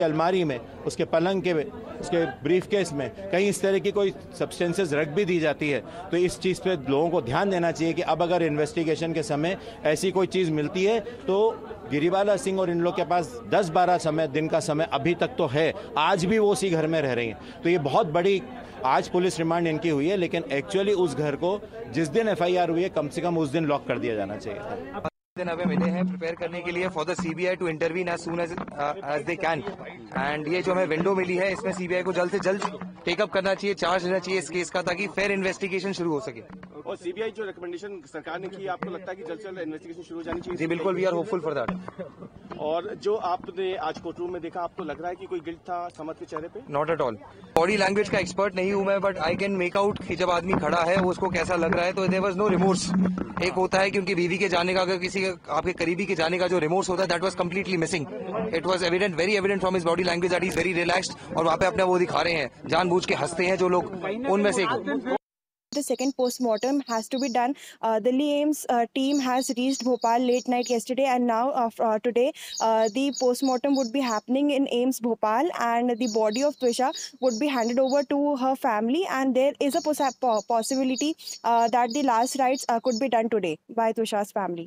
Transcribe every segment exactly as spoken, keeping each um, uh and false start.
अलमारी में, उसके पलंग के, उसके ब्रीफ केस में कहीं इस तरह की कोई सब्सटेंसेस रख भी दी जाती है, तो इस चीज़ पे लोगों को ध्यान देना चाहिए कि अब अगर इन्वेस्टिगेशन के समय ऐसी कोई चीज़ मिलती है तो गिरिबाला सिंह और इन लोग के पास दस बारह समय दिन का समय अभी तक तो है, आज भी वो उसी घर में रह रही हैं। तो ये बहुत बड़ी आज पुलिस रिमांड इनकी हुई है, लेकिन एक्चुअली उस घर को जिस दिन एफ आई आर हुई है कम से कम उस दिन लॉक कर दिया जाना चाहिए था। दिन हमें मिले हैं प्रिपेयर करने के लिए for the CBI to intervene as soon as as they can, and ये जो हमें विंडो मिली है इसमें सीबीआई को जल्द से जल्द टेकअप करना चाहिए, चार्ज लेना चाहिए इस केस का, ताकि फेयर इन्वेस्टिगेशन शुरू हो सके। और सीबीआई जो रिकमेंडेशन सरकार ने की, आपको लगता है कि जल्द से जल्द इन्वेस्टिगेशन शुरू हो जानी चाहिए? जी बिल्कुल, we are hopeful for that. और जो आपने आज कोर्ट रूम में देखा, आपको लग रहा है कि कोई गिल्ट था समद के चेहरे पे? Not at all. Body language का एक्सपर्ट नहीं हूं मैं, but I can make out कि जब आदमी खड़ा है वो उसको कैसा लग रहा है, तो देयर वाज नो रिमोर्स। एक होता है कि उनकी बीवी के जाने का, अगर किसी आपके करीबी के जाने का जो रिमोर्स होता है, that was completely missing. It was evident, very evident from his body language that he is very relaxed, और वहाँ पे अपने वो दिखा रहे हैं, जानबूझ के हंसते हैं जो लोग, उनमें से एक। The second post-mortem has to be done. Uh, the Delhi AIIMS uh, team has reached Bhopal late night yesterday, and now uh, uh, today uh, the post-mortem would be happening in AIIMS Bhopal, and the body of Twisha would be handed over to her family, and there is a poss possibility uh, that the last rites uh, could be done today by Twisha's family.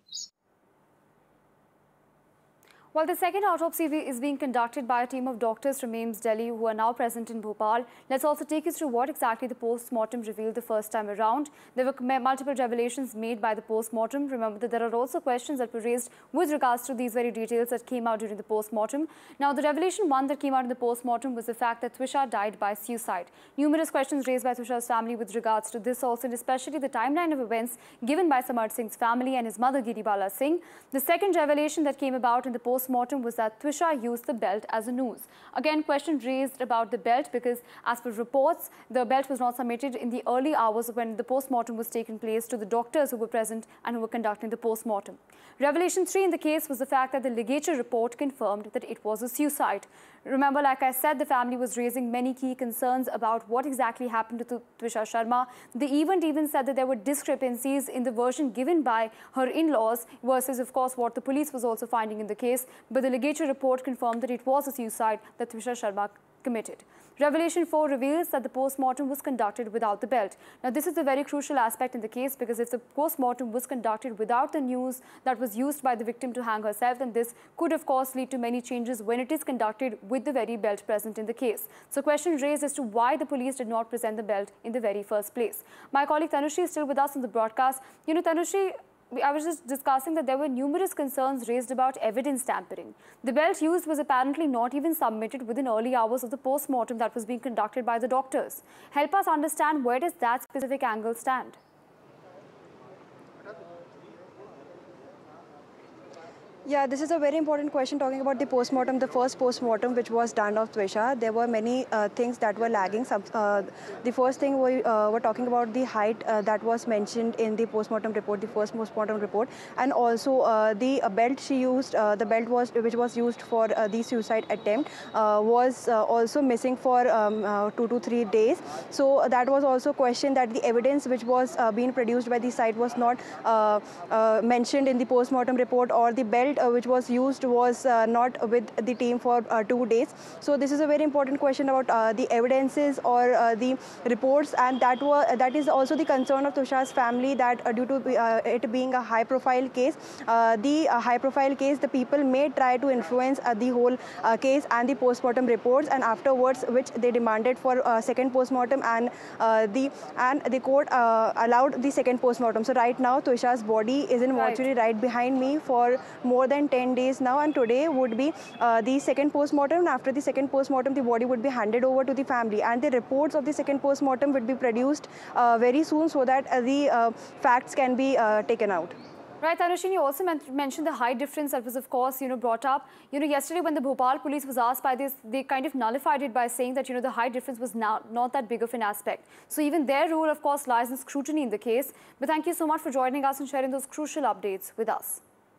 While the second autopsy is being conducted by a team of doctors from AIIMS Delhi who are now present in Bhopal, let's also take you through what exactly the post-mortem revealed the first time around. There were multiple revelations made by the post-mortem. Remember that there are also questions that were raised with regards to these very details that came out during the post-mortem. Now, the revelation one that came out in the post-mortem was the fact that Twisha died by suicide. Numerous questions raised by Twisha's family with regards to this also, and especially the timeline of events given by Samar Singh's family and his mother Giribala Singh. The second revelation that came about in the post Post-mortem was that Twisha used the belt as a noose. Again, question raised about the belt because, as per reports, the belt was not submitted in the early hours when the post-mortem was taking place to the doctors who were present and who were conducting the post-mortem. Revelation three in the case was the fact that the ligature report confirmed that it was a suicide. Remember, like I said, the family was raising many key concerns about what exactly happened to Twisha Sharma. The event even said that there were discrepancies in the version given by her in-laws versus, of course, what the police was also finding in the case. But the ligature report confirmed that it was a suicide that Twisha Sharma committed. Revelation four reveals that the post-mortem was conducted without the belt. Now, this is a very crucial aspect in the case because if the post-mortem was conducted without the news that was used by the victim to hang herself, then this could, of course, lead to many changes when it is conducted with the very belt present in the case. So, question raised as to why the police did not present the belt in the very first place. My colleague Tanushri is still with us on the broadcast. You know, Tanushri, I was just discussing that there were numerous concerns raised about evidence tampering. The belt used was apparently not even submitted within early hours of the post-mortem that was being conducted by the doctors. Help us understand, where does that specific angle stand? Yeah, this is a very important question talking about the post-mortem, the first post-mortem which was done of Twisha. There were many uh, things that were lagging. Uh, the first thing we uh, were talking about the height uh, that was mentioned in the post-mortem report, the first post-mortem report, and also uh, the uh, belt she used, uh, the belt was which was used for uh, the suicide attempt uh, was uh, also missing for um, uh, two to three days. So uh, that was also questioned that the evidence which was uh, being produced by the site was not uh, uh, mentioned in the post-mortem report, or the belt Uh, which was used was uh, not with the team for uh, two days. So this is a very important question about uh, the evidences or uh, the reports, and that was that is also the concern of Twisha's family, that uh, due to uh, it being a high-profile case, uh, the uh, high-profile case, the people may try to influence uh, the whole uh, case and the post-mortem reports, and afterwards, which they demanded for uh, second post-mortem, and uh, the and the court uh, allowed the second post-mortem. So right now, Twisha's body is in mortuary right behind me for more than ten days now, and today would be uh, the second post-mortem, and after the second post-mortem the body would be handed over to the family, and the reports of the second post-mortem would be produced uh, very soon, so that uh, the uh, facts can be uh, taken out. Right, Tanushri, you also men mentioned the height difference that was, of course, you know, brought up. You know, yesterday when the Bhopal police was asked by this, they kind of nullified it by saying that, you know, the height difference was not, not that big of an aspect. So even their role, of course, lies in scrutiny in the case. But thank you so much for joining us and sharing those crucial updates with us.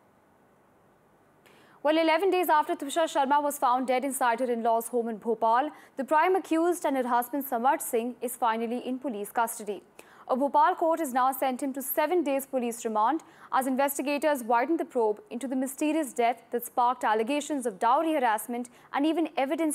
Well, eleven days after Twisha Sharma was found dead inside her in-laws' home in Bhopal, the prime accused and her husband Samar Singh is finally in police custody. A Bhopal court has now sent him to seven days police remand as investigators widen the probe into the mysterious death that sparked allegations of dowry harassment and even evidence